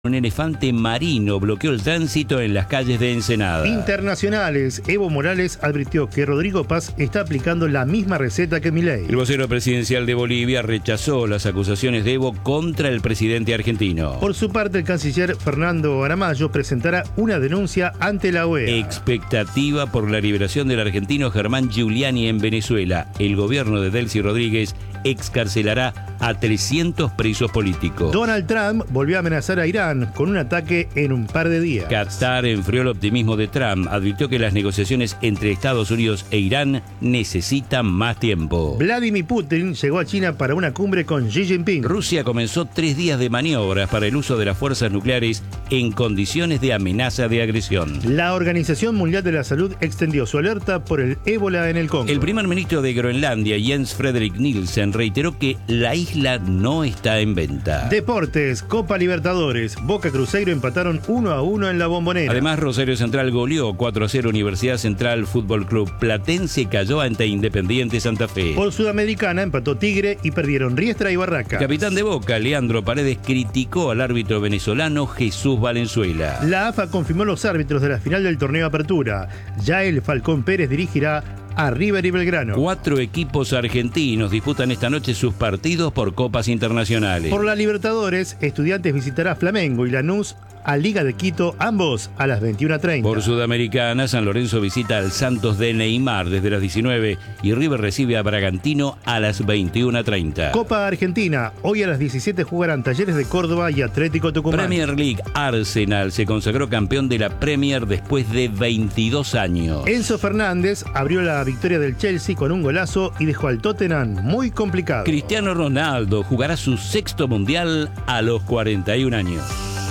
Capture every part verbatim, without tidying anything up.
Un elefante marino bloqueó el tránsito en las calles de Ensenada. Internacionales. Evo Morales advirtió que Rodrigo Paz está aplicando la misma receta que Milei. El vocero presidencial de Bolivia rechazó las acusaciones de Evo contra el presidente argentino. Por su parte, el canciller Fernando Aramayo presentará una denuncia ante la O E A. Expectativa por la liberación del argentino Germán Giuliani en Venezuela. El gobierno de Delcy Rodríguez excarcelará a trescientos presos políticos. Donald Trump volvió a amenazar a Irán con un ataque en un par de días. Qatar enfrió el optimismo de Trump. Advirtió que las negociaciones entre Estados Unidos e Irán necesitan más tiempo. Vladimir Putin llegó a China para una cumbre con Xi Jinping. Rusia comenzó tres días de maniobras para el uso de las fuerzas nucleares en condiciones de amenaza de agresión. La Organización Mundial de la Salud extendió su alerta por el ébola en el Congo. El primer ministro de Groenlandia, Jens Frederik Nielsen, reiteró que la isla no está en venta. Deportes, Copa Libertadores, Boca Cruzeiro empataron uno a uno en la Bombonera. Además, Rosario Central goleó cuatro a cero Universidad Central Fútbol Club. Platense cayó ante Independiente Santa Fe. Por Sudamericana empató Tigre y perdieron Riestra y Barraca. El capitán de Boca, Leandro Paredes, criticó al árbitro venezolano Jesús Valenzuela. La A F A confirmó los árbitros de la final del torneo Apertura. Yael Falcón Pérez dirigirá a River y Belgrano. Cuatro equipos argentinos disputan esta noche sus partidos por copas internacionales. Por la Libertadores, Estudiantes visitará Flamengo y Lanús a Liga de Quito, ambos a las veintiuna treinta. Por Sudamericana, San Lorenzo visita al Santos de Neymar desde las diecinueve y River recibe a Bragantino a las veintiuna treinta. Copa Argentina, hoy a las diecisiete jugarán Talleres de Córdoba y Atlético Tucumán. Premier League, Arsenal se consagró campeón de la Premier después de veintidós años. Enzo Fernández abrió la victoria del Chelsea con un golazo y dejó al Tottenham muy complicado. Cristiano Ronaldo jugará su sexto mundial a los cuarenta y un años.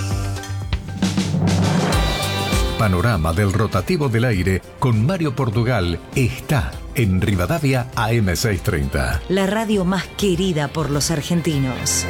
Panorama del rotativo del aire con Mario Portugal está en Rivadavia A M seiscientos treinta. La radio más querida por los argentinos.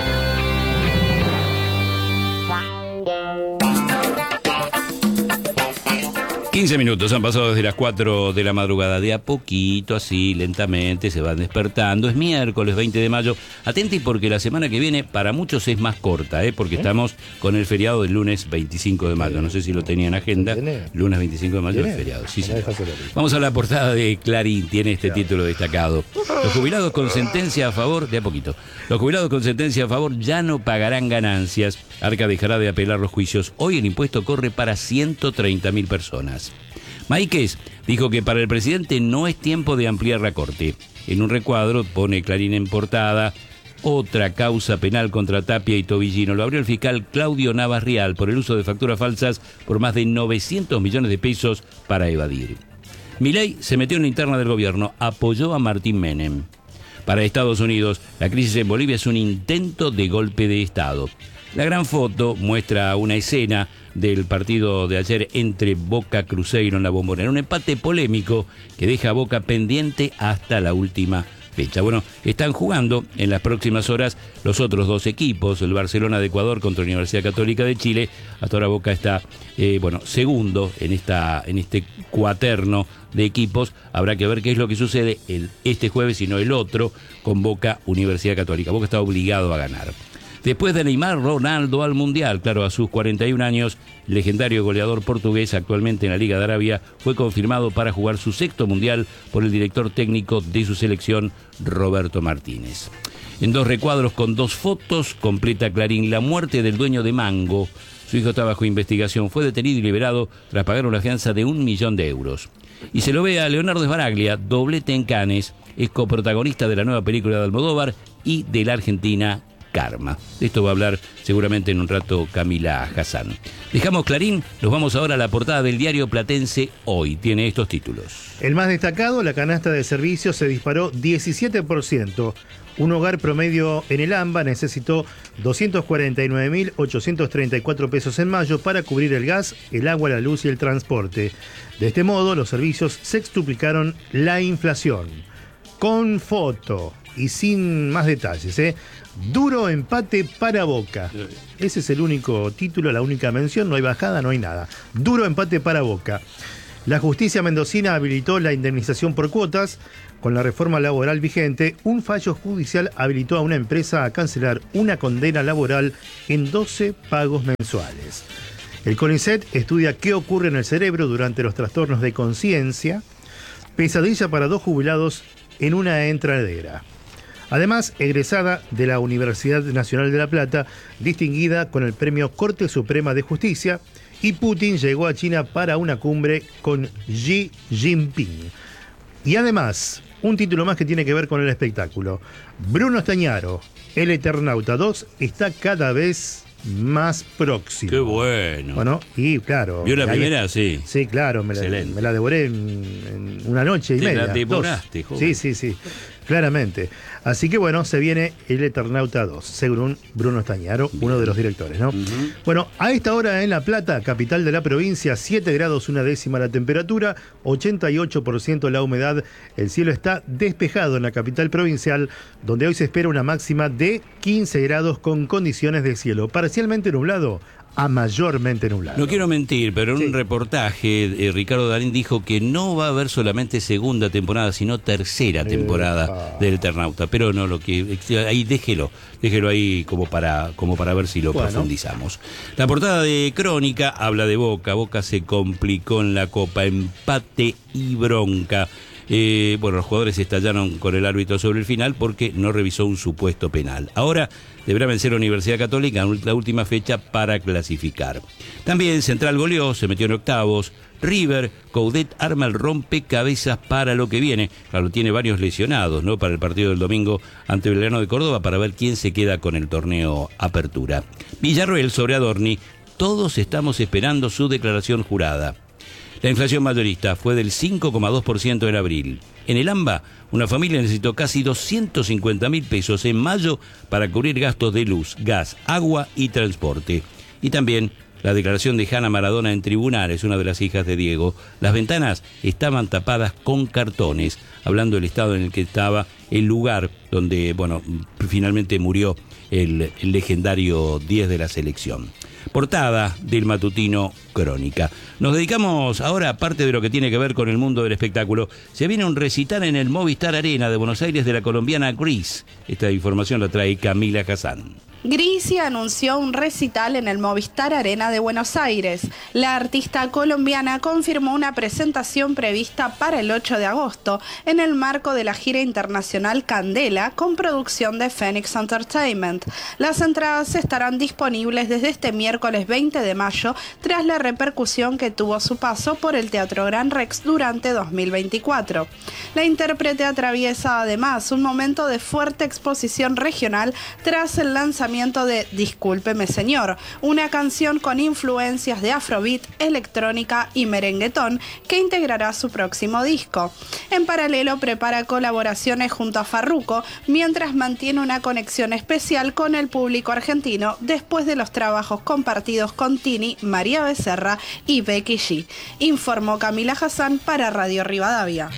quince minutos han pasado desde las cuatro de la madrugada. De a poquito, así, lentamente, se van despertando. Es miércoles veinte de mayo. Atenti porque la semana que viene para muchos es más corta, ¿eh? Porque ¿Eh? estamos con el feriado del lunes veinticinco de mayo. No sé si lo tenía en agenda. Lunes veinticinco de mayo es feriado. Sí, sí. Vamos a la portada de Clarín. Tiene este título destacado. Los jubilados con sentencia a favor, de a poquito. Los jubilados con sentencia a favor ya no pagarán ganancias. Arca dejará de apelar los juicios. Hoy el impuesto corre para ciento treinta mil personas. Máiquez dijo que para el presidente no es tiempo de ampliar la corte. En un recuadro pone Clarín en portada otra causa penal contra Tapia y Tobillino. Lo abrió el fiscal Claudio Navas Rial por el uso de facturas falsas por más de novecientos millones de pesos para evadir. Milei se metió en la interna del gobierno, apoyó a Martín Menem. Para Estados Unidos, la crisis en Bolivia es un intento de golpe de Estado. La gran foto muestra una escena del partido de ayer entre Boca Cruzeiro en la Bombonera. Un empate polémico que deja a Boca pendiente hasta la última fecha. Bueno, están jugando en las próximas horas los otros dos equipos, el Barcelona de Ecuador contra la Universidad Católica de Chile. Hasta ahora Boca está, eh, bueno, segundo en, esta, en este cuaterno de equipos. Habrá que ver qué es lo que sucede el, este jueves y no el otro con Boca Universidad Católica. Boca está obligado a ganar. Después de Neymar, Ronaldo al Mundial. Claro, a sus cuarenta y un años, el legendario goleador portugués, actualmente en la Liga de Arabia, fue confirmado para jugar su sexto Mundial por el director técnico de su selección, Roberto Martínez. En dos recuadros con dos fotos, completa Clarín la muerte del dueño de Mango. Su hijo está bajo investigación. Fue detenido y liberado tras pagar una fianza de un millón de euros. Y se lo ve a Leonardo Sbaraglia, doblete en Cannes, es coprotagonista de la nueva película de Almodóvar y de la Argentina Karma. De esto va a hablar seguramente en un rato Camila Hassan. Dejamos Clarín, nos vamos ahora a la portada del diario Platense Hoy. Tiene estos títulos. El más destacado, la canasta de servicios se disparó diecisiete por ciento. Un hogar promedio en el AMBA necesitó doscientos cuarenta y nueve mil ochocientos treinta y cuatro pesos en mayo para cubrir el gas, el agua, la luz y el transporte. De este modo, los servicios sextuplicaron la inflación. Con foto y sin más detalles, ¿eh? Duro empate para Boca. Ese es el único título, la única mención, no hay bajada, no hay nada. Duro empate para Boca. La justicia mendocina habilitó la indemnización por cuotas. Con la reforma laboral vigente, un fallo judicial habilitó a una empresa a cancelar una condena laboral en doce pagos mensuales. El CONICET estudia qué ocurre en el cerebro durante los trastornos de conciencia. Pesadilla para dos jubilados en una entradera. Además, egresada de la Universidad Nacional de La Plata, distinguida con el premio Corte Suprema de Justicia, y Putin llegó a China para una cumbre con Xi Jinping. Y además, un título más que tiene que ver con el espectáculo. Bruno Estañaro, El Eternauta dos, está cada vez más próximo. Qué bueno. Bueno, y claro. ¿Vio la ahí, primera? Sí. Sí, claro, me la, me la devoré en, en una noche y Te media. la devoraste, joven. Sí, sí, sí, claramente. Así que bueno, se viene El Eternauta dos, según Bruno Estañaro, uno de los directores, ¿no? Uh-huh. Bueno, a esta hora en La Plata, capital de la provincia, siete grados una décima la temperatura, ochenta y ocho por ciento la humedad. El cielo está despejado en la capital provincial, donde hoy se espera una máxima de quince grados con condiciones de cielo parcialmente nublado a mayormente nublado. No quiero mentir, pero en sí. un reportaje, eh, Ricardo Darín dijo que no va a haber solamente segunda temporada, sino tercera temporada eh, del Eternauta. Pero no lo que ahí déjelo, déjelo ahí como para, como para ver si lo bueno. profundizamos. La portada de Crónica habla de Boca. Boca se complicó en la Copa, empate y bronca. Eh, bueno, los jugadores estallaron con el árbitro sobre el final porque no revisó un supuesto penal. Ahora deberá vencer a la Universidad Católica en la última fecha para clasificar. También Central goleó, se metió en octavos. River, Coudet arma el rompecabezas para lo que viene. Claro, tiene varios lesionados, ¿no? Para el partido del domingo ante Belgrano de Córdoba, para ver quién se queda con el torneo Apertura. Villarroel sobre Adorni, todos estamos esperando su declaración jurada. La inflación mayorista fue del cinco coma dos por ciento en abril. En el AMBA, una familia necesitó casi doscientos cincuenta mil pesos en mayo para cubrir gastos de luz, gas, agua y transporte. Y también la declaración de Hanna Maradona en tribunales, una de las hijas de Diego. Las ventanas estaban tapadas con cartones, hablando del estado en el que estaba el lugar donde, bueno, finalmente murió el, el legendario diez de la selección. Portada del matutino Crónica. Nos dedicamos ahora a parte de lo que tiene que ver con el mundo del espectáculo. Se viene un recital en el Movistar Arena de Buenos Aires de la colombiana Gris. Esta información la trae Camila Hassan. Grisi anunció un recital en el Movistar Arena de Buenos Aires. La artista colombiana confirmó una presentación prevista para el ocho de agosto en el marco de la gira internacional Candela con producción de Phoenix Entertainment. Las entradas estarán disponibles desde este miércoles veinte de mayo tras la repercusión que tuvo su paso por el Teatro Gran Rex durante dos mil veinticuatro. La intérprete atraviesa además un momento de fuerte exposición regional tras el lanzamiento de Discúlpeme Señor, una canción con influencias de afrobeat, electrónica y merenguetón que integrará su próximo disco. En paralelo prepara colaboraciones junto a Farruko, mientras mantiene una conexión especial con el público argentino después de los trabajos compartidos con Tini, María Becerra y Becky G. Informó Camila Hassan para Radio Rivadavia.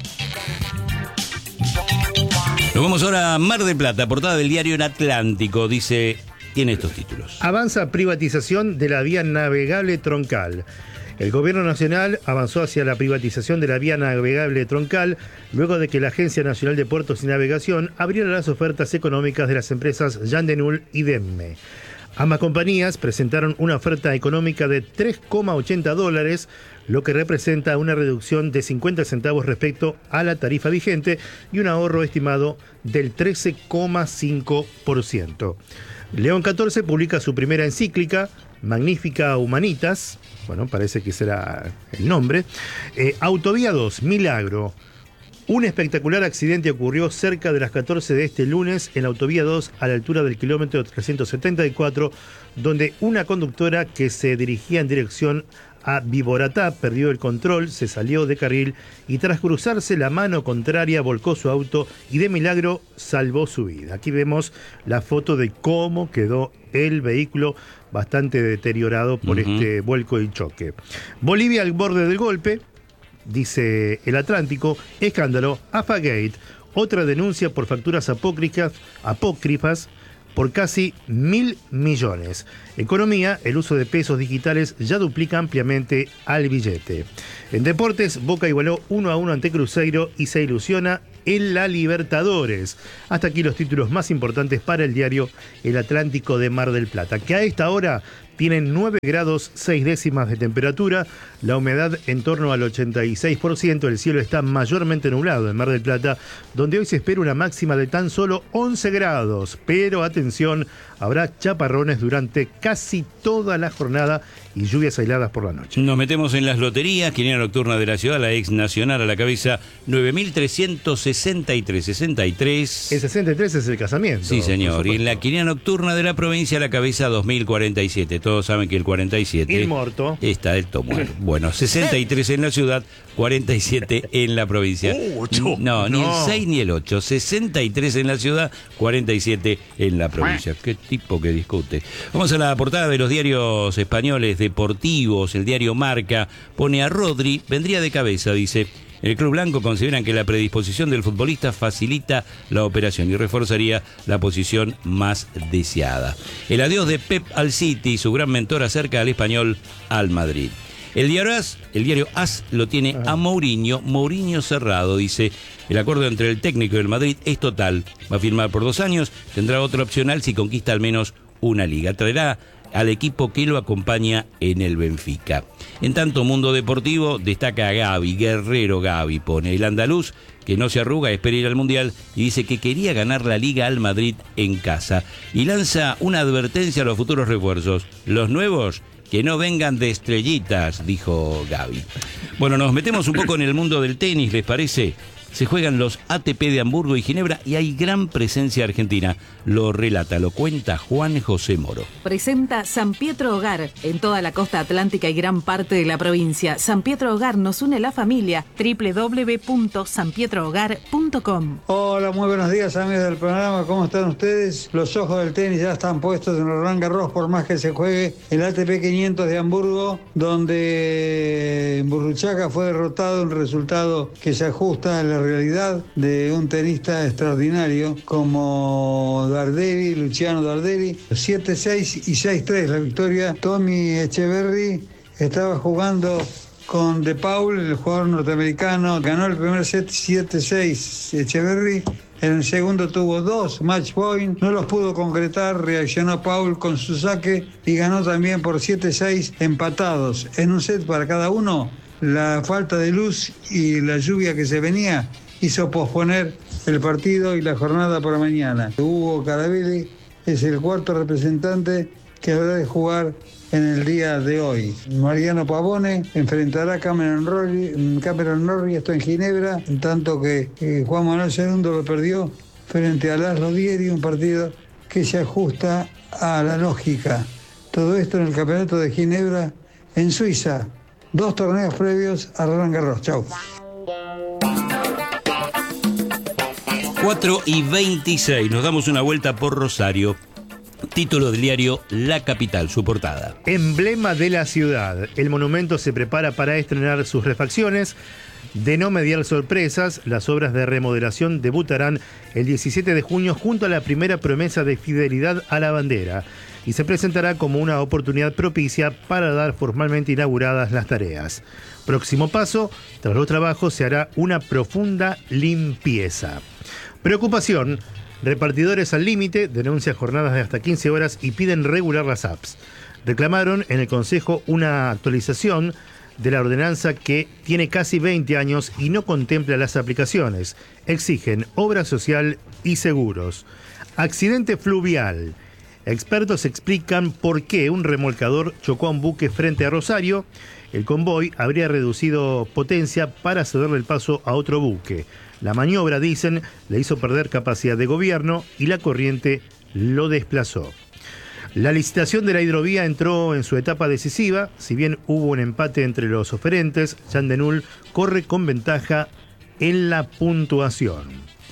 Nos vamos ahora a Mar del Plata, portada del diario El Atlántico, dice, tiene estos títulos. Avanza privatización de la vía navegable troncal. El gobierno nacional avanzó hacia la privatización de la vía navegable troncal luego de que la Agencia Nacional de Puertos y Navegación abriera las ofertas económicas de las empresas Jan de Null y Demme. Ambas compañías presentaron una oferta económica de tres coma ochenta dólares, lo que representa una reducción de cincuenta centavos respecto a la tarifa vigente y un ahorro estimado del trece coma cinco por ciento. León catorce publica su primera encíclica, Magnifica Humanitas, bueno, parece que será el nombre. Eh, Autovía dos, Milagro. Un espectacular accidente ocurrió cerca de las catorce de este lunes en la Autovía dos a la altura del kilómetro trescientos setenta y cuatro, donde una conductora que se dirigía en dirección a Viboratá perdió el control, se salió de carril y tras cruzarse la mano contraria volcó su auto y de milagro salvó su vida. Aquí vemos la foto de cómo quedó el vehículo bastante deteriorado por uh-huh. este vuelco y choque. Bolivia al borde del golpe, dice El Atlántico. Escándalo, AFA Gate, otra denuncia por facturas apócrifas, apócrifas por casi mil millones. Economía, el uso de pesos digitales ya duplica ampliamente al billete. En deportes, Boca igualó uno a uno ante Cruzeiro y se ilusiona en la Libertadores. Hasta aquí los títulos más importantes para el diario El Atlántico de Mar del Plata, que a esta hora tienen nueve grados seis décimas de temperatura, la humedad en torno al ochenta y seis por ciento, el cielo está mayormente nublado en Mar del Plata, donde hoy se espera una máxima de tan solo once grados, pero atención, habrá chaparrones durante casi toda la jornada y lluvias aisladas por la noche. Nos metemos en las loterías, quiniela nocturna de la ciudad, la ex nacional a la cabeza, nueve mil trescientos sesenta y tres, sesenta y tres. El sesenta y tres es el casamiento. Sí, señor, y en la quiniela nocturna de la provincia a la cabeza, dos mil cuarenta y siete. Todos saben que el cuarenta y siete el muerto está del tomo. Bueno, sesenta y tres en la ciudad, cuarenta y siete en la provincia. Ocho. No, ni No. el seis ni el ocho. sesenta y tres en la ciudad, cuarenta y siete en la provincia. Qué tipo que discute. Vamos a la portada de los diarios españoles deportivos. El diario Marca pone a Rodri, vendría de cabeza, dice. El Club Blanco consideran que la predisposición del futbolista facilita la operación y reforzaría la posición más deseada. El adiós de Pep al City, su gran mentor acerca al español al Madrid. El diario AS, el diario AS lo tiene a Mourinho, Mourinho cerrado, dice. El acuerdo entre el técnico y el Madrid es total. Va a firmar por dos años, tendrá otro opcional si conquista al menos una liga. Traerá al equipo que lo acompaña en el Benfica. En tanto, Mundo Deportivo destaca a Gavi, Guerrero Gavi, pone el andaluz, que no se arruga, espera ir al Mundial, y dice que quería ganar la Liga al Madrid en casa. Y lanza una advertencia a los futuros refuerzos. Los nuevos, que no vengan de estrellitas, dijo Gavi. Bueno, nos metemos un poco en el mundo del tenis, ¿les parece? Se juegan los A T P de Hamburgo y Ginebra y hay gran presencia argentina. Lo relata, lo cuenta Juan José Moro. Presenta San Pietro Hogar en toda la costa atlántica y gran parte de la provincia. San Pietro Hogar nos une la familia. doble u doble u doble u punto san pietro hogar punto com. Hola, muy buenos días amigos del programa, ¿cómo están ustedes? Los ojos del tenis ya están puestos en Roland Garros por más que se juegue el A T P quinientos de Hamburgo, donde Burruchaga fue derrotado, un resultado que se ajusta a la realidad de un tenista extraordinario como Darderi, Luciano Darderi. siete seis y seis tres la victoria. Tommy Echeverry estaba jugando con De Paul, el jugador norteamericano, ganó el primer set siete seis Echeverry. En el segundo tuvo dos match point, no los pudo concretar, reaccionó Paul con su saque y ganó también por siete seis empatados. En un set para cada uno, la falta de luz y la lluvia que se venía hizo posponer el partido y la jornada para mañana. Hugo Carabelli es el cuarto representante que habrá de jugar en el día de hoy. Mariano Pavone enfrentará a Cameron Norrie, Cameron Norrie, esto en Ginebra, en tanto que eh, Juan Manuel segundo lo perdió frente a Laszlo Dieri, un partido que se ajusta a la lógica. Todo esto en el Campeonato de Ginebra, en Suiza. Dos torneos previos a Roland Garros. Chau. cuatro y veintiséis, nos damos una vuelta por Rosario. Título del diario La Capital, su portada. Emblema de la ciudad. El monumento se prepara para estrenar sus refacciones. De no mediar sorpresas, las obras de remodelación debutarán el diecisiete de junio junto a la primera promesa de fidelidad a la bandera y se presentará como una oportunidad propicia para dar formalmente inauguradas las tareas. Próximo paso, tras los trabajos se hará una profunda limpieza. Preocupación. Repartidores al límite denuncian jornadas de hasta quince horas y piden regular las apps. Reclamaron en el Consejo una actualización de la ordenanza que tiene casi veinte años y no contempla las aplicaciones. Exigen obra social y seguros. Accidente fluvial. Expertos explican por qué un remolcador chocó a un buque frente a Rosario. El convoy habría reducido potencia para cederle el paso a otro buque. La maniobra, dicen, le hizo perder capacidad de gobierno y la corriente lo desplazó. La licitación de la hidrovía entró en su etapa decisiva. Si bien hubo un empate entre los oferentes, Jean Denul corre con ventaja en la puntuación.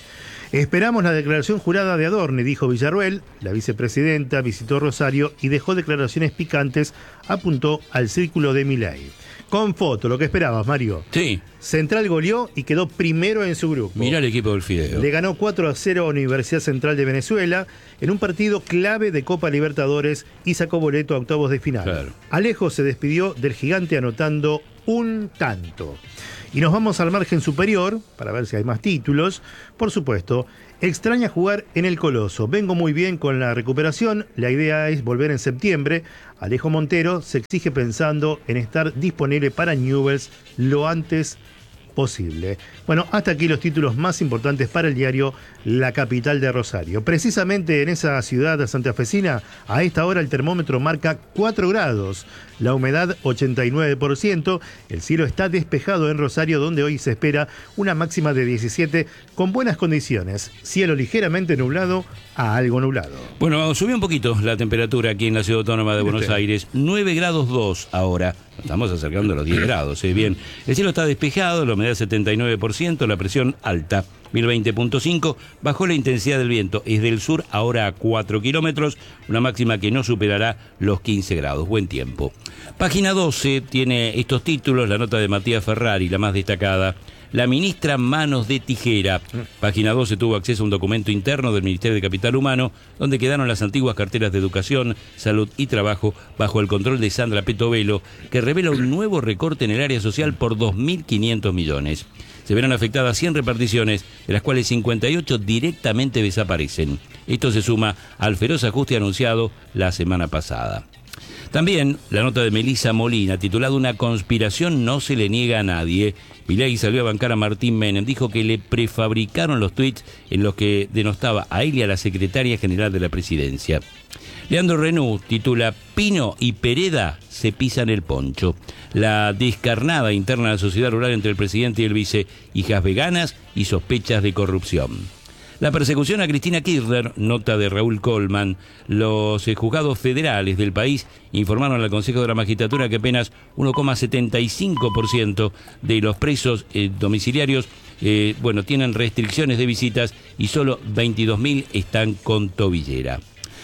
Esperamos la declaración jurada de Adorni, dijo Villarruel. La vicepresidenta visitó Rosario y dejó declaraciones picantes, apuntó al círculo de Milei. Con foto, lo que esperabas, Mario. Sí. Central goleó y quedó primero en su grupo. Mirá el equipo del Fideo. Le ganó cuatro a cero a Universidad Central de Venezuela en un partido clave de Copa Libertadores y sacó boleto a octavos de final. Claro. Alejo se despidió del gigante anotando un tanto. Y nos vamos al margen superior, para ver si hay más títulos. Por supuesto, extraña jugar en el Coloso. Vengo muy bien con la recuperación. La idea es volver en septiembre. Alejo Montero se exige pensando en estar disponible para Newell's lo antes posible. Bueno, hasta aquí los títulos más importantes para el diario La Capital de Rosario. Precisamente en esa ciudad santafesina, a esta hora el termómetro marca cuatro grados, la humedad ochenta y nueve por ciento, el cielo está despejado en Rosario, donde hoy se espera una máxima de diecisiete con buenas condiciones, cielo ligeramente nublado a algo nublado. Bueno, subió un poquito la temperatura aquí en la Ciudad Autónoma de Buenos Aires, nueve grados dos ahora. Estamos acercando a los diez grados, ¿eh? Bien. El cielo está despejado, la humedad setenta y nueve por ciento, la presión alta, mil veinte punto cinco, bajó la intensidad del viento, es del sur ahora a cuatro kilómetros, una máxima que no superará los quince grados, buen tiempo. Página doce tiene estos títulos, la nota de Matías Ferrari, la más destacada. La ministra Manos de Tijera. Página doce tuvo acceso a un documento interno del Ministerio de Capital Humano, donde quedaron las antiguas carteras de Educación, Salud y Trabajo bajo el control de Sandra Petovelo, que revela un nuevo recorte en el área social por dos mil quinientos millones. Se verán afectadas cien reparticiones, de las cuales cincuenta y ocho directamente desaparecen. Esto se suma al feroz ajuste anunciado la semana pasada. También la nota de Melissa Molina, titulada Una conspiración no se le niega a nadie. Milei salió a bancar a Martín Menem, dijo que le prefabricaron los tuits en los que denostaba a él y a la secretaria general de la presidencia. Leandro Renú titula Pino y Pereda se pisan el poncho. La descarnada interna de la sociedad rural entre el presidente y el vice, hijas veganas y sospechas de corrupción. La persecución a Cristina Kirchner, nota de Raúl Colman. Los eh, juzgados federales del país informaron al Consejo de la Magistratura que apenas uno coma setenta y cinco por ciento de los presos eh, domiciliarios eh, bueno, tienen restricciones de visitas y solo veintidós mil están con tobillera.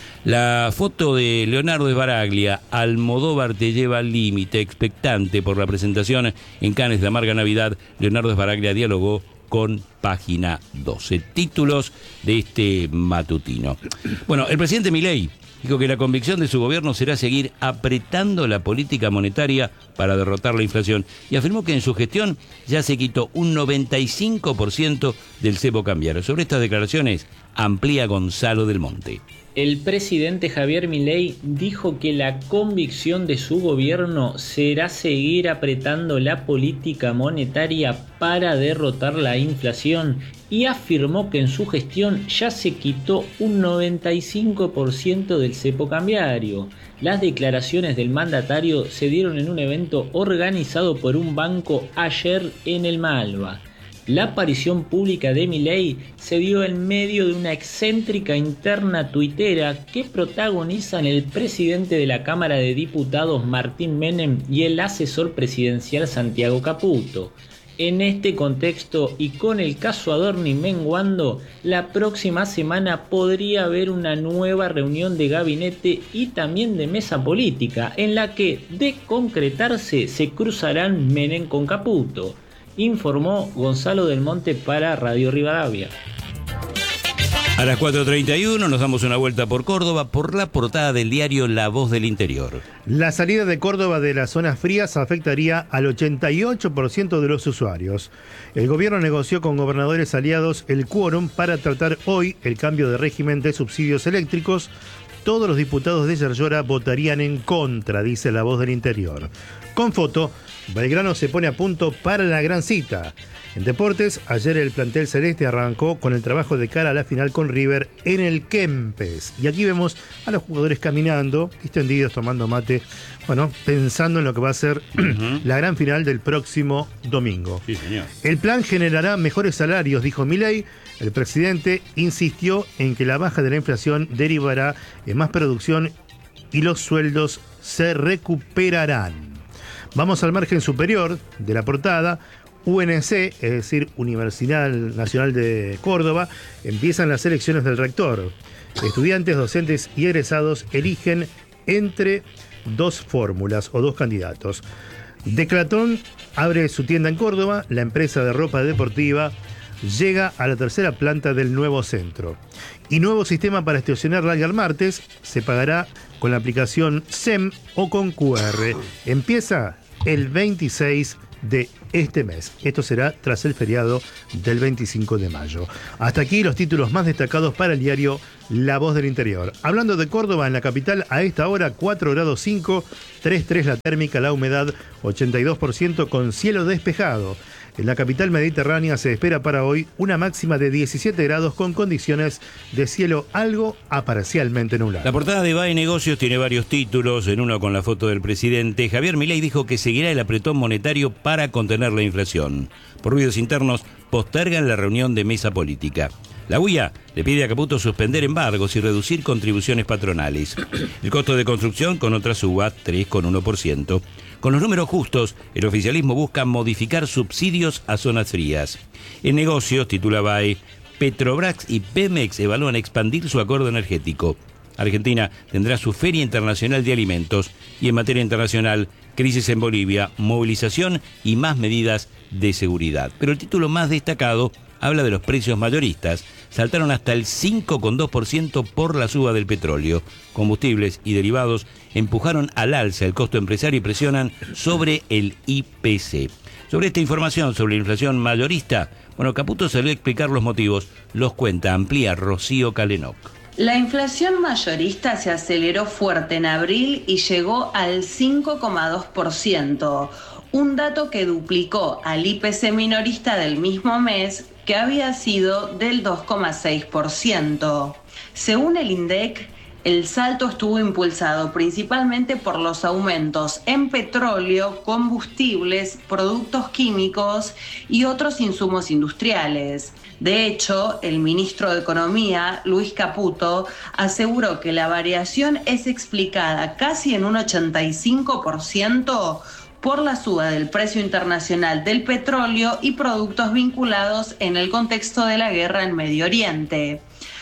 La foto de Leonardo Sbaraglia, Almodóvar te lleva al límite, expectante por la presentación en Cannes de Amarga Navidad. Leonardo Sbaraglia dialogó con Página doce. Títulos de este matutino. Bueno, el presidente Milei dijo que la convicción de su gobierno será seguir apretando la política monetaria para derrotar la inflación y afirmó que en su gestión ya se quitó un noventa y cinco por ciento del cepo cambiario. Sobre estas declaraciones amplía Gonzalo del Monte. El presidente Javier Milei dijo que la convicción de su gobierno será seguir apretando la política monetaria para derrotar la inflación y afirmó que en su gestión ya se quitó un noventa y cinco por ciento del cepo cambiario. Las declaraciones del mandatario se dieron en un evento organizado por un banco ayer en el Malva. La aparición pública de Milei se dio en medio de una excéntrica interna tuitera que protagonizan el presidente de la Cámara de Diputados Martín Menem y el asesor presidencial Santiago Caputo. En este contexto y con el caso Adorni menguando, la próxima semana podría haber una nueva reunión de gabinete y también de mesa política, en la que, de concretarse, se cruzarán Menem con Caputo. Informó Gonzalo del Monte para Radio Rivadavia. A las cuatro treinta y uno nos damos una vuelta por Córdoba por la portada del diario La Voz del Interior. La salida de Córdoba de las zonas frías afectaría al ochenta y ocho por ciento de los usuarios. El gobierno negoció con gobernadores aliados el quórum para tratar hoy el cambio de régimen de subsidios eléctricos. Todos los diputados de Yerllora votarían en contra, dice La Voz del Interior. Con foto, Belgrano se pone a punto para la gran cita. En deportes, ayer el plantel celeste arrancó con el trabajo de cara a la final con River en el Kempes. Y aquí vemos a los jugadores caminando, distendidos, tomando mate, bueno, pensando en lo que va a ser uh-huh. la gran final del próximo domingo. Sí, señor. El plan generará mejores salarios, dijo Milei. El presidente insistió en que la baja de la inflación derivará en más producción y los sueldos se recuperarán. Vamos al margen superior de la portada. U N C, es decir, Universidad Nacional de Córdoba, empiezan las elecciones del rector. Estudiantes, docentes y egresados eligen entre dos fórmulas o dos candidatos. Decathlon abre su tienda en Córdoba, la empresa de ropa deportiva llega a la tercera planta del nuevo centro. Y nuevo sistema para estacionar larga el martes, se pagará con la aplicación S E M o con Q R. Empieza el veintiséis de este mes. Esto será tras el feriado del veinticinco de mayo. Hasta aquí los títulos más destacados para el diario La Voz del Interior. Hablando de Córdoba, en la capital a esta hora cuatro grados cinco, tres coma tres la térmica, la humedad ochenta y dos por ciento con cielo despejado. En la capital mediterránea se espera para hoy una máxima de diecisiete grados con condiciones de cielo algo a parcialmente nublado. La portada de B A E Negocios tiene varios títulos, en uno con la foto del presidente. Javier Milei dijo que seguirá el apretón monetario para contener la inflación. Por ruidos internos, postergan la reunión de mesa política. La U I A le pide a Caputo suspender embargos y reducir contribuciones patronales. El costo de construcción con otra suba, tres coma uno por ciento. Con los números justos, el oficialismo busca modificar subsidios a zonas frías. En negocios, titula B A E, Petrobras y Pemex evalúan expandir su acuerdo energético. Argentina tendrá su Feria Internacional de Alimentos y en materia internacional, crisis en Bolivia, movilización y más medidas de seguridad. Pero el título más destacado habla de los precios mayoristas. Saltaron hasta el cinco coma dos por ciento por la suba del petróleo. Combustibles y derivados empujaron al alza el costo empresario y presionan sobre el I P C. Sobre esta información sobre la inflación mayorista, bueno, Caputo salió a explicar los motivos. Los cuenta, amplía Rocío Calenoc. La inflación mayorista se aceleró fuerte en abril y llegó al cinco coma dos por ciento, un dato que duplicó al I P C minorista del mismo mes, que había sido del dos coma seis por ciento. Según el INDEC, el salto estuvo impulsado principalmente por los aumentos en petróleo, combustibles, productos químicos y otros insumos industriales. De hecho, el ministro de Economía, Luis Caputo, aseguró que la variación es explicada casi en un ochenta y cinco por ciento por la suba del precio internacional del petróleo y productos vinculados en el contexto de la guerra en Medio Oriente.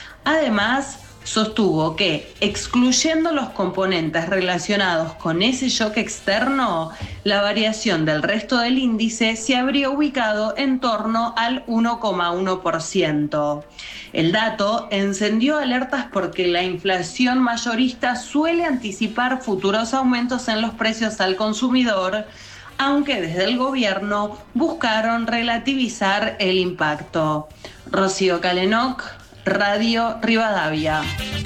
Además, sostuvo que, excluyendo los componentes relacionados con ese shock externo, la variación del resto del índice se habría ubicado en torno al uno coma uno por ciento. El dato encendió alertas porque la inflación mayorista suele anticipar futuros aumentos en los precios al consumidor, aunque desde el gobierno buscaron relativizar el impacto. Rocío Calenoc, Radio Rivadavia.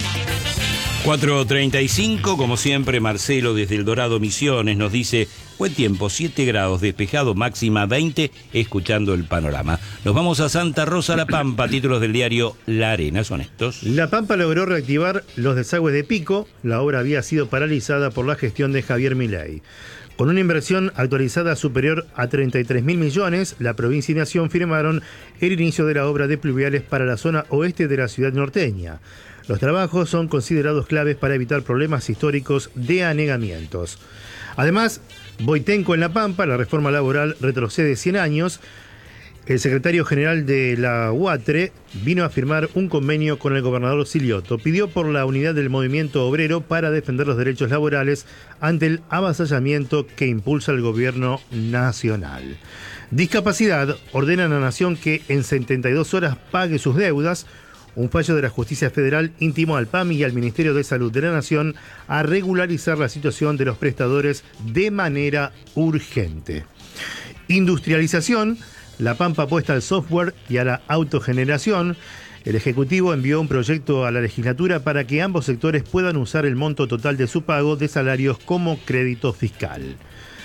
cuatro treinta y cinco, como siempre, Marcelo desde El Dorado Misiones nos dice: buen tiempo, siete grados, despejado, máxima veinte, escuchando el panorama. Nos vamos a Santa Rosa, La Pampa, títulos del diario La Arena, son estos. La Pampa logró reactivar los desagües de Pico, la obra había sido paralizada por la gestión de Javier Milei. Con una inversión actualizada superior a treinta y tres mil millones, la provincia y nación firmaron el inicio de la obra de pluviales para la zona oeste de la ciudad norteña. Los trabajos son considerados claves para evitar problemas históricos de anegamientos. Además, Boitenco en La Pampa, la reforma laboral retrocede cien años. El secretario general de la UATRE vino a firmar un convenio con el gobernador Silioto. Pidió por la unidad del movimiento obrero para defender los derechos laborales ante el avasallamiento que impulsa el gobierno nacional. Discapacidad ordena a la nación que en setenta y dos horas pague sus deudas. Un fallo de la Justicia Federal intimó al P A M y al Ministerio de Salud de la Nación a regularizar la situación de los prestadores de manera urgente. Industrialización. La Pampa apuesta al software y a la autogeneración. El Ejecutivo envió un proyecto a la legislatura para que ambos sectores puedan usar el monto total de su pago de salarios como crédito fiscal.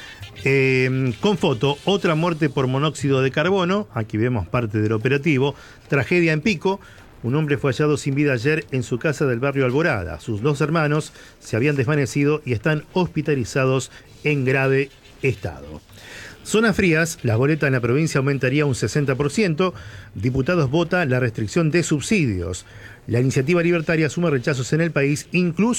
Eh, con foto, otra muerte por monóxido de carbono. Aquí vemos parte del operativo. Tragedia en Pico. Un hombre fue hallado sin vida ayer en su casa del barrio Alborada. Sus dos hermanos se habían desvanecido y están hospitalizados en grave estado. Zonas frías, la boleta en la provincia aumentaría un sesenta por ciento. Diputados vota la restricción de subsidios. La iniciativa libertaria suma rechazos en el país, incluso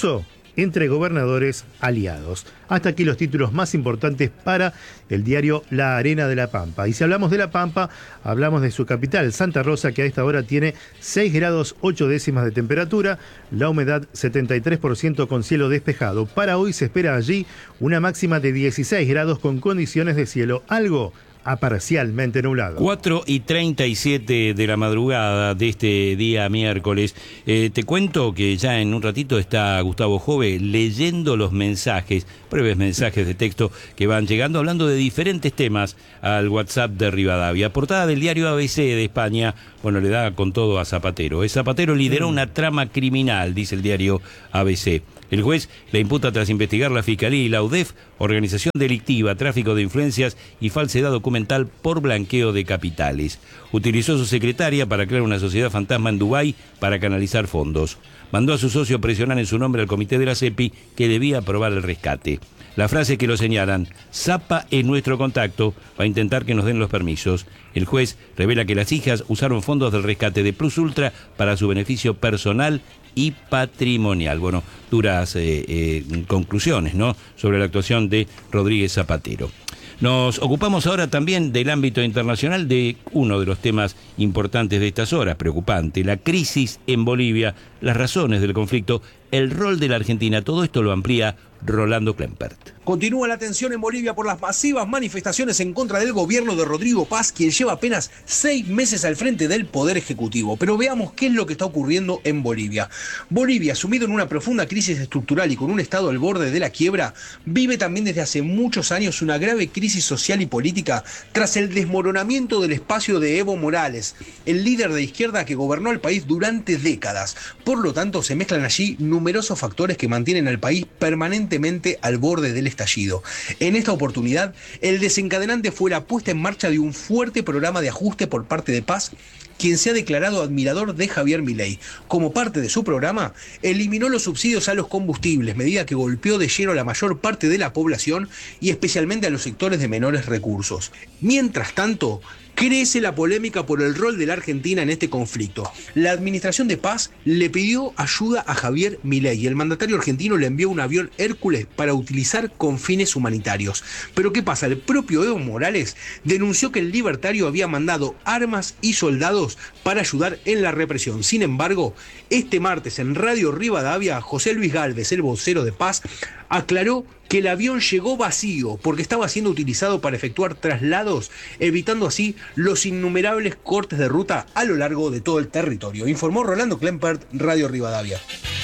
entre gobernadores aliados. Hasta aquí los títulos más importantes para el diario La Arena de la Pampa. Y si hablamos de La Pampa, hablamos de su capital, Santa Rosa, que a esta hora tiene seis grados ocho décimas de temperatura, la humedad setenta y tres por ciento con cielo despejado. Para hoy se espera allí una máxima de dieciséis grados con condiciones de cielo algo a parcialmente nublado. cuatro y treinta y siete de la madrugada de este día miércoles. Eh, te cuento que ya en un ratito está Gustavo Jove leyendo los mensajes, breves mensajes de texto que van llegando, hablando de diferentes temas al WhatsApp de Rivadavia. Portada del diario A B C de España, bueno, le da con todo a Zapatero. El Zapatero lideró mm. una trama criminal, dice el diario A B C. El juez le imputa tras investigar la Fiscalía y la U D E F, organización delictiva, tráfico de influencias y falsedad documental por blanqueo de capitales. Utilizó a su secretaria para crear una sociedad fantasma en Dubái para canalizar fondos. Mandó a su socio a presionar en su nombre al comité de la C E P I que debía aprobar el rescate. La frase que lo señalan, Zapa es nuestro contacto, va a intentar que nos den los permisos. El juez revela que las hijas usaron fondos del rescate de Plus Ultra para su beneficio personal y patrimonial. Bueno, duras eh, eh, conclusiones, ¿no?, sobre la actuación de Rodríguez Zapatero. Nos ocupamos ahora también del ámbito internacional, de uno de los temas importantes de estas horas, preocupante, la crisis en Bolivia, las razones del conflicto, el rol de la Argentina. Todo esto lo amplía Rolando Klempert. Continúa la tensión en Bolivia por las masivas manifestaciones en contra del gobierno de Rodrigo Paz, quien lleva apenas seis meses al frente del Poder Ejecutivo. Pero veamos qué es lo que está ocurriendo en Bolivia. Bolivia, sumido en una profunda crisis estructural y con un Estado al borde de la quiebra, vive también desde hace muchos años una grave crisis social y política tras el desmoronamiento del espacio de Evo Morales, el líder de izquierda que gobernó el país durante décadas. Por lo tanto, se mezclan allí numerosos factores que mantienen al país permanentemente al borde del estallido. En esta oportunidad, el desencadenante fue la puesta en marcha de un fuerte programa de ajuste por parte de Paz, quien se ha declarado admirador de Javier Milei. Como parte de su programa, eliminó los subsidios a los combustibles, medida que golpeó de lleno a la mayor parte de la población y especialmente a los sectores de menores recursos. Mientras tanto, crece la polémica por el rol de la Argentina en este conflicto. La administración de Paz le pidió ayuda a Javier Milei y el mandatario argentino le envió un avión Hércules para utilizar con fines humanitarios. Pero ¿qué pasa? El propio Evo Morales denunció que el libertario había mandado armas y soldados para ayudar en la represión. Sin embargo, este martes en Radio Rivadavia, José Luis Gálvez, el vocero de Paz, aclaró que el avión llegó vacío porque estaba siendo utilizado para efectuar traslados, evitando así los innumerables cortes de ruta a lo largo de todo el territorio. Informó Rolando Klempert, Radio Rivadavia.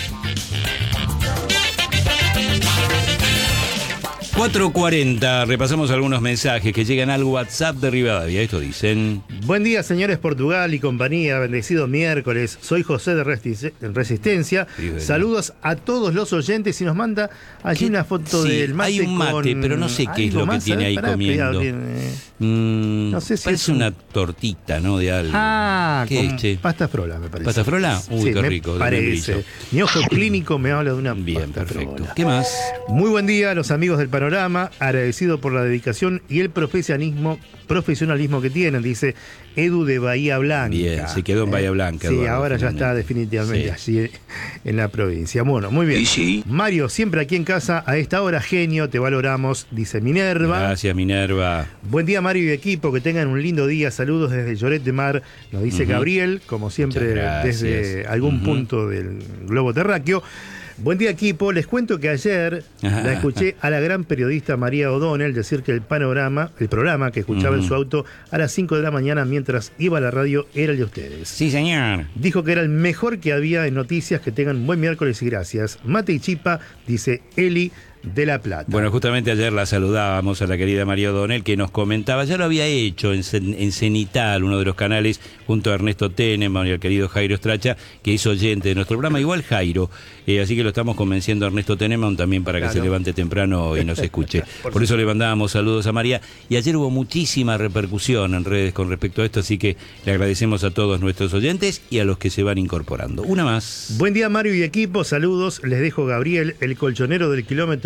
cuatro cuarenta, repasamos algunos mensajes que llegan al WhatsApp de Rivadavia. Esto dicen: buen día, señores Portugal y compañía, bendecido miércoles. Soy José de Resist- Resistencia. Sí, saludos a todos los oyentes y nos manda allí ¿Qué? Una foto sí, del mate. Hay un mate, con... pero no sé qué es lo que tiene ahí Pará, comiendo. Tiene... Mm, no sé si parece es un... una tortita, ¿no? De algo. Ah, ¿qué con es, che? Pasta frola, me parece. ¿Pasta frola? Uy, sí, qué me rico. Parece. Mi ojo clínico me habla de una Bien, pasta perfecto. frola. ¿Qué más? Muy buen día a los amigos del Panorama. Agradecido por la dedicación y el profesionalismo, profesionalismo que tienen, dice Edu de Bahía Blanca. Bien, se quedó en Bahía Blanca. Sí, Eduardo, ahora ya está definitivamente sí. allí en la provincia. Bueno, muy bien. Sí, sí. Mario, siempre aquí en casa a esta hora, genio, te valoramos, dice Minerva. Gracias, Minerva. Buen día, Mario y equipo, que tengan un lindo día. Saludos desde Lloret de Mar, nos dice uh-huh. Gabriel, como siempre desde algún uh-huh. punto del globo terráqueo. Buen día, equipo. Les cuento que ayer ajá, la escuché ajá. a la gran periodista María O'Donnell decir que el panorama, el programa que escuchaba uh-huh. en su auto a las cinco de la mañana mientras iba a la radio era el de ustedes. Sí, señor. Dijo que era el mejor que había en noticias. Que tengan buen miércoles y gracias. Mate y chipa, dice Eli de La Plata. Bueno, justamente ayer la saludábamos a la querida María O'Donnell, que nos comentaba, ya lo había hecho en, en Cenital, uno de los canales, junto a Ernesto Teneman y al querido Jairo Stracha, que es oyente de nuestro programa, igual Jairo, eh, así que lo estamos convenciendo a Ernesto Teneman también para claro. que se levante temprano y nos escuche. Por, Por eso le mandábamos saludos a María, y ayer hubo muchísima repercusión en redes con respecto a esto, así que le agradecemos a todos nuestros oyentes y a los que se van incorporando. Una más. Buen día, Mario y equipo, saludos, les dejo Gabriel, el colchonero del kilómetro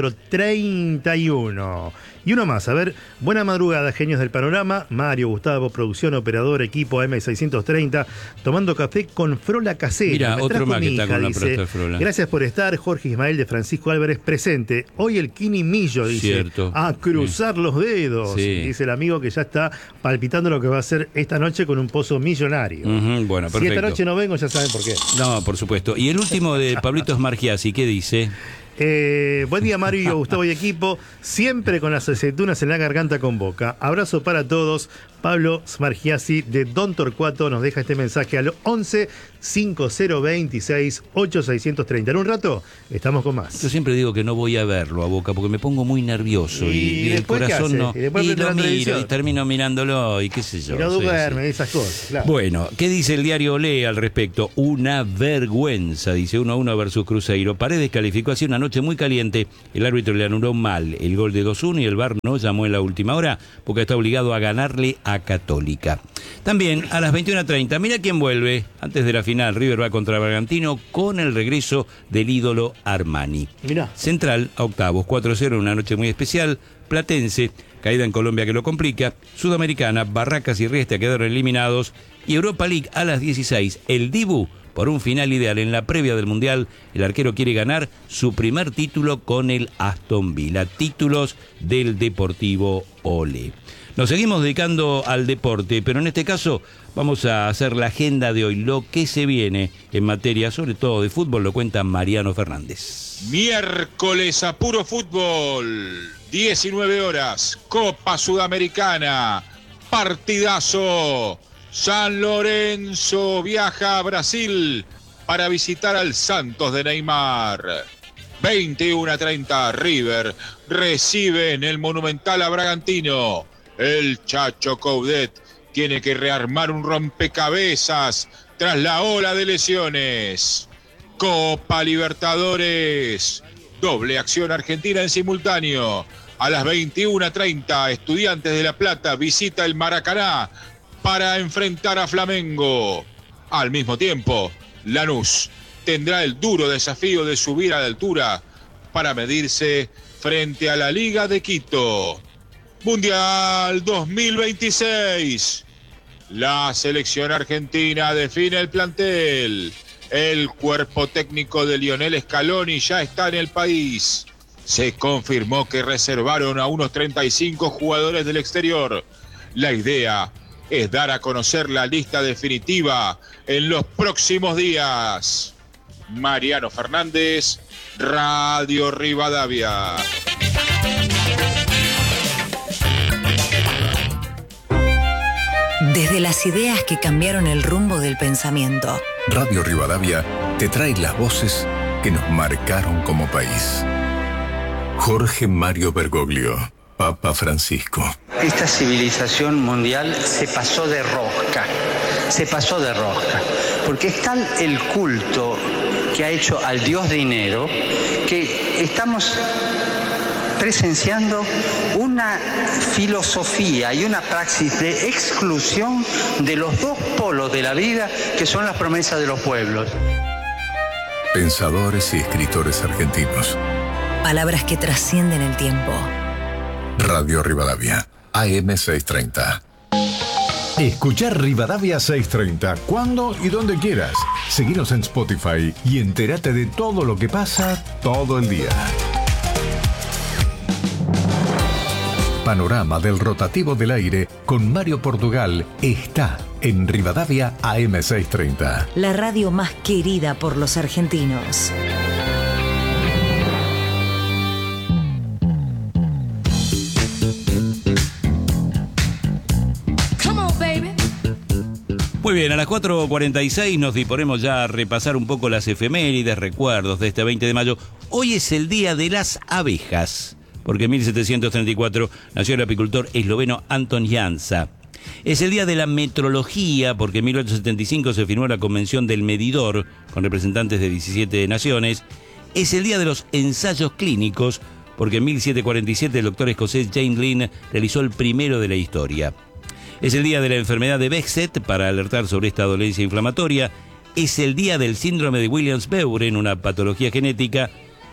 kilómetro treinta y uno. Y uno más, a ver, buena madrugada, genios del panorama. Mario, Gustavo, producción, operador, equipo A M seiscientos treinta, tomando café con Frola casera. Mira, Me otro trajo más mi que está hija, con la dice. prosta de Frola. Gracias por estar, Jorge Ismael de Francisco Álvarez presente. Hoy el Kini Millo, dice. Cierto. A cruzar sí. los dedos, sí. dice el amigo que ya está palpitando lo que va a hacer esta noche con un pozo millonario. Uh-huh, bueno, perfecto. Si esta noche no vengo, ya saben por qué. No, por supuesto. Y el último de Pablito Smargiassi, ¿qué dice? Eh, buen día, Mario, Gustavo y equipo. Siempre con las aceitunas en la garganta con boca. Abrazo para todos. Pablo Smargiassi de Don Torcuato nos deja este mensaje al once cinco cero veintiséis ocho seiscientos treinta. En un rato estamos con más. Yo siempre digo que no voy a verlo a Boca porque me pongo muy nervioso y, y, y el corazón no. Y, después y lo la miro y termino mirándolo y qué sé yo. Y no sí, duerme, sí. esas cosas. Claro. Bueno, ¿qué dice el diario Olé al respecto? Una vergüenza, dice uno a uno versus Cruzeiro. Paredes calificó así una noche muy caliente. El árbitro le anuló mal el gol de dos uno y el V A R no llamó en la última hora porque está obligado a ganarle a Católica. También a las veintiuna treinta, mira quién vuelve. Antes de la final, River va contra Bragantino con el regreso del ídolo Armani. Mirá. Central a octavos, cuatro cero, una noche muy especial. Platense, caída en Colombia que lo complica. Sudamericana, Barracas y Riestra quedaron eliminados. Y Europa League a las dieciséis, el Dibu, por un final ideal en la previa del Mundial. El arquero quiere ganar su primer título con el Aston Villa. Títulos del Deportivo Ole. Nos seguimos dedicando al deporte, pero en este caso vamos a hacer la agenda de hoy, lo que se viene en materia, sobre todo de fútbol, lo cuenta Mariano Fernández. Miércoles a puro fútbol, diecinueve horas, Copa Sudamericana, partidazo. San Lorenzo viaja a Brasil para visitar al Santos de Neymar. veintiuna treinta, River recibe en el Monumental a Bragantino. El Chacho Coudet tiene que rearmar un rompecabezas tras la ola de lesiones. Copa Libertadores, doble acción argentina en simultáneo. A las veintiuna treinta, Estudiantes de La Plata visita el Maracaná para enfrentar a Flamengo. Al mismo tiempo, Lanús tendrá el duro desafío de subir a la altura para medirse frente a la Liga de Quito. Mundial dos mil veintiséis. La selección argentina define el plantel. El cuerpo técnico de Lionel Scaloni ya está en el país. Se confirmó que reservaron a unos treinta y cinco jugadores del exterior. La idea es dar a conocer la lista definitiva en los próximos días. Mariano Fernández, Radio Rivadavia. Desde las ideas que cambiaron el rumbo del pensamiento. Radio Rivadavia te trae las voces que nos marcaron como país. Jorge Mario Bergoglio, Papa Francisco. Esta civilización mundial se pasó de rosca, se pasó de rosca, porque es tal el culto que ha hecho al dios dinero que estamos presenciando una filosofía y una praxis de exclusión de los dos polos de la vida que son las promesas de los pueblos. Pensadores y escritores argentinos. Palabras que trascienden el tiempo. Radio Rivadavia, A M seiscientos treinta. Escuchar Rivadavia seiscientos treinta cuando y donde quieras. Seguinos en Spotify y entérate de todo lo que pasa todo el día. Panorama del rotativo del aire con Mario Portugal está en Rivadavia A M seiscientos treinta. La radio más querida por los argentinos. Muy bien, a las cuatro cuarenta y seis nos disponemos ya a repasar un poco las efemérides, recuerdos de este veinte de mayo. Hoy es el día de las abejas, porque en mil setecientos treinta y cuatro nació el apicultor esloveno Anton Jansa. Es el día de la metrología, porque en mil ochocientos setenta y cinco se firmó la Convención del Medidor, con representantes de diecisiete naciones. Es el día de los ensayos clínicos, porque en mil setecientos cuarenta y siete el doctor escocés James Lind realizó el primero de la historia. Es el día de la enfermedad de Behçet, para alertar sobre esta dolencia inflamatoria. Es el día del síndrome de Williams-Beuren, una patología genética.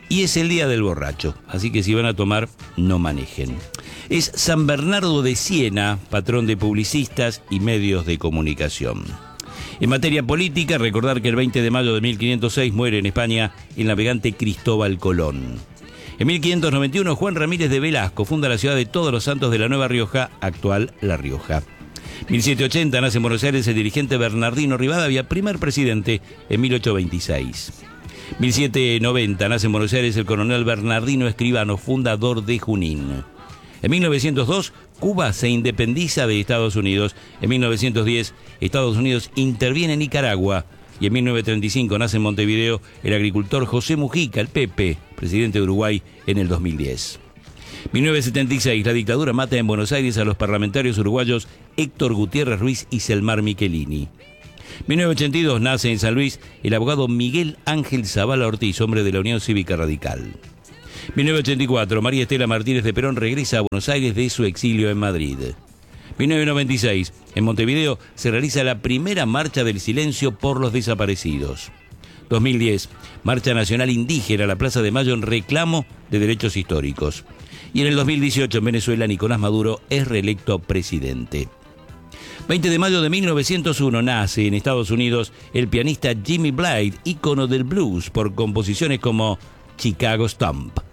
y es el día del borracho, así que si van a tomar, no manejen. Es San Bernardo de Siena, patrón de publicistas y medios de comunicación. En materia política, recordar que el veinte de mayo de mil quinientos seis muere en España el navegante Cristóbal Colón. En mil quinientos noventa y uno, Juan Ramírez de Velasco funda la ciudad de Todos los Santos de la Nueva Rioja, actual La Rioja. mil setecientos ochenta nace en Buenos Aires el dirigente Bernardino Rivadavia, primer presidente en mil ochocientos veintiséis. mil setecientos noventa nace en Buenos Aires el coronel Bernardino Escribano, fundador de Junín. En mil novecientos dos, Cuba se independiza de Estados Unidos. En mil novecientos diez, Estados Unidos interviene en Nicaragua. Y en mil novecientos treinta y cinco nace en Montevideo el agricultor José Mujica, el Pepe, presidente de Uruguay en el dos mil diez. mil novecientos setenta y seis, la dictadura mata en Buenos Aires a los parlamentarios uruguayos Héctor Gutiérrez Ruiz y Selmar Michelini. mil novecientos ochenta y dos nace en San Luis el abogado Miguel Ángel Zavala Ortiz, hombre de la Unión Cívica Radical. mil novecientos ochenta y cuatro, María Estela Martínez de Perón regresa a Buenos Aires de su exilio en Madrid. mil novecientos noventa y seis, en Montevideo se realiza la primera marcha del silencio por los desaparecidos. dos mil diez, Marcha Nacional Indígena a la Plaza de Mayo en reclamo de derechos históricos. Y en el dos mil dieciocho, en Venezuela, Nicolás Maduro es reelecto presidente. veinte de mayo de mil novecientos uno nace en Estados Unidos el pianista Jimmy Blythe, ícono del blues por composiciones como Chicago Stomp.